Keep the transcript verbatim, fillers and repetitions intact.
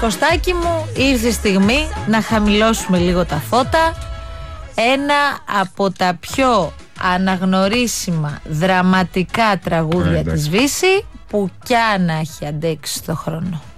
Κωστάκι μου, ήρθε η στιγμή να χαμηλώσουμε λίγο τα φώτα. Ένα από τα πιο αναγνωρίσιμα δραματικά τραγούδια ε, της Βύση, που κι αν έχει αντέξει το χρόνο.